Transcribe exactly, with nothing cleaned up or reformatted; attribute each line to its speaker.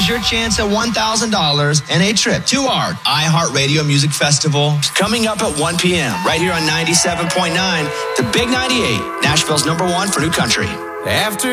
Speaker 1: Here's your chance at one thousand dollars and a trip to our iHeartRadio Music Festival coming up at one p.m. right here on ninety-seven point nine, the Big ninety-eight, Nashville's number one for new country.
Speaker 2: After